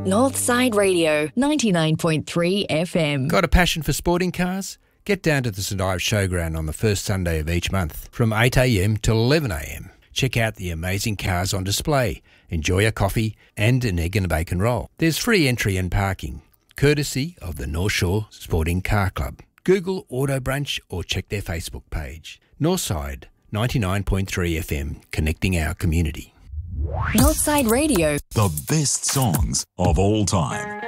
Northside Radio, 99.3 FM. Got a passion for sporting cars? Get down to the St Ives Showground on the first Sunday of each month from 8am till 11am. Check out the amazing cars on display, enjoy a coffee and an egg and a bacon roll. There's free entry and parking, courtesy of the North Shore Sporting Car Club. Google Auto Brunch or check their Facebook page. Northside, 99.3 FM, connecting our community. Northside Radio. The best songs of all time.